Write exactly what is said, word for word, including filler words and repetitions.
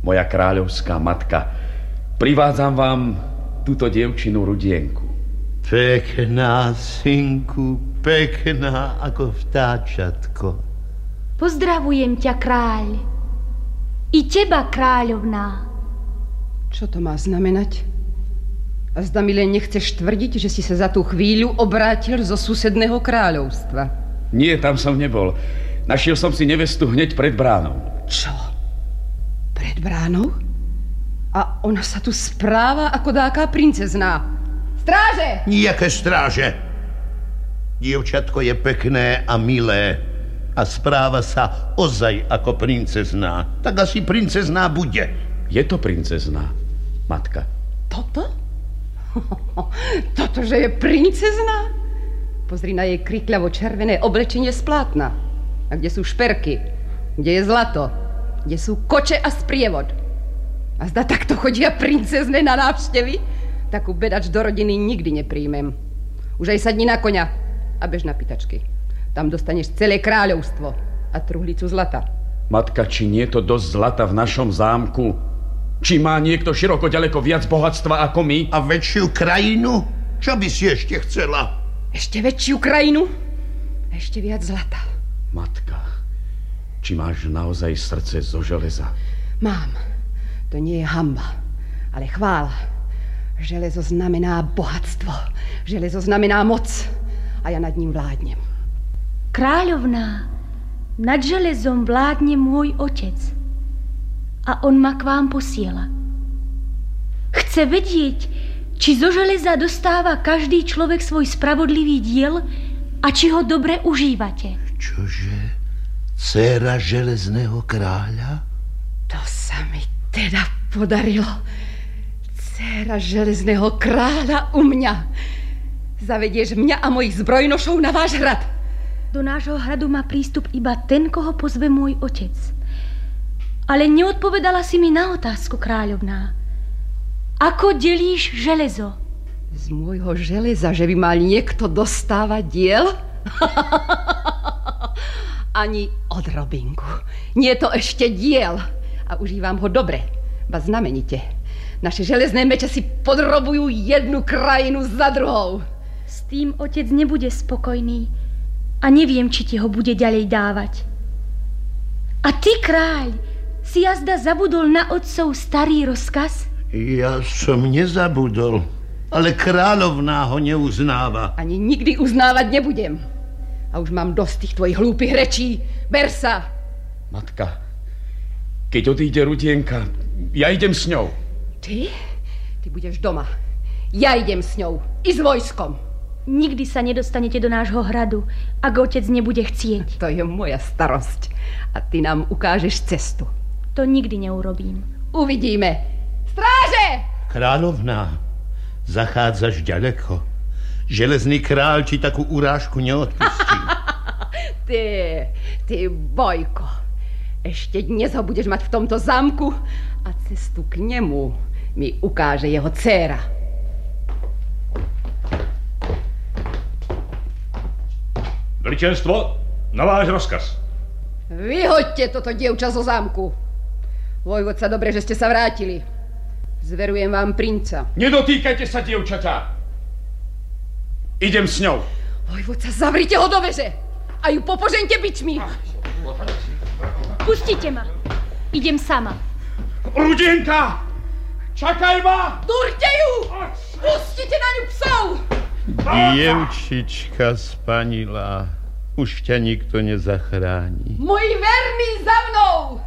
moja kráľovská matka, privádzam vám túto dievčinu Rudienku. Pekná, synku, pekná ako vtáčatko. Pozdravujem ťa, kráľ. I teba, kráľovná. Čo to má znamenať? A zda mi len nechceš tvrdiť, že si sa za tú chvíľu obrátil zo susedného kráľovstva? Nie, tam som nebol. Našiel som si nevestu hneď pred bránou. Čo? Pred bránou? A ona sa tu správa ako dáká princezná. Stráže! Nijaké stráže. Dievčatko je pekné a milé a správa sa ozaj ako princezná. Tak asi princezná bude. Je to princezná, matka. Toto? Toto, že je princezná? Pozri na jej krikľavo červené oblečenie z plátna. A kde sú šperky? Kde je zlato? Kde sú koče a sprievod? A zda takto chodia princezné na návštevy? Takú bedač do rodiny nikdy nepríjmem. Už aj sadni na koňa a bež na pýtačky. Tam dostaneš celé kráľovstvo a truhlicu zlata. Matka, či nie je to dosť zlata v našom zámku? Či má niekto široko ďaleko viac bohatstva ako my? A väčšiu krajinu? Čo by si ešte chcela? Ešte väčšiu krajinu? A ešte viac zlata. Matka, či máš naozaj srdce zo železa? Mám. To nie je hanba, ale chvála. Železo znamená bohatstvo. Železo znamená moc. A ja nad ním vládnem. Kráľovná, nad železom vládne môj otec. A on ma k vám posiela. Chce vedieť, či zo železa dostáva každý človek svoj spravodlivý diel a či ho dobre užívate. Čože? Dcéra železného kráľa? To sa mi teda podarilo. Dcéra železného kráľa u mňa. Zavedieš mňa a mojich zbrojnošov na váš hrad. Do nášho hradu má prístup iba ten, koho pozve môj otec. Ale neodpovedala si mi na otázku, kráľovná. Ako delíš železo? Z môjho železa, že by mal niekto dostávať diel? Ani odrobinku. Nie je to ešte diel. A užívam ho dobre, ba znamenite. Naše železné meče si podrobujú jednu krajinu za druhou. S tým otec nebude spokojný a neviem, či ti ho bude ďalej dávať. A ty, kráľ, si jazda zabudol na otcov starý rozkaz? Ja som nezabudol, ale kráľovná ho neuznáva. Ani nikdy uznávať nebudem. A už mám dosť tých tvojich hlúpych rečí. Ber sa! Matka, keď odíde Rudienka, ja idem s ňou. Ty? Ty budeš doma. Ja idem s ňou. I s vojskom. Nikdy sa nedostanete do nášho hradu, ak otec nebude chcieť. To je moja starosť. A ty nám ukážeš cestu. To nikdy neurobím. Uvidíme. Stráže! Kráľovná, zachádzaš ďaleko. Železný kráľ ti takú urážku neodpustí. Ty, ty Bojko. Ešte dnes ho budeš mať v tomto zámku a cestu k nemu mi ukáže jeho dcéra. Veličenstvo, na váš rozkaz. Vyhoďte toto dievča zo zámku. Vojvodca, dobre, že ste sa vrátili. Zverujem vám princa. Nedotýkajte sa, dievčatá. Idem s ňou. Vojvodca, zavrite ho do veže a ju popožeňte bičmi. Pustite ma. Idem sama. Rudienka! Čakaj ma! Durte ju! Pustite na ňu psov! Dievčička spanilá, už ťa nikto nezachráni. Moji verní za mnou!